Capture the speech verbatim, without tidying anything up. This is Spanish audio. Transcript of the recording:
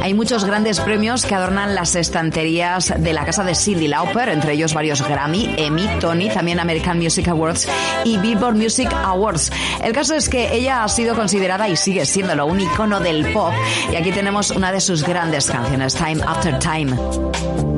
Hay muchos grandes premios que adornan las estanterías de la casa de Cyndi Lauper, entre ellos varios Grammy, Emmy, Tony, también American Music Awards y Billboard Music Awards. El caso es que ella ha sido considerada y sigue siéndolo un icono del pop, y aquí tenemos una de sus grandes canciones, Time After Time.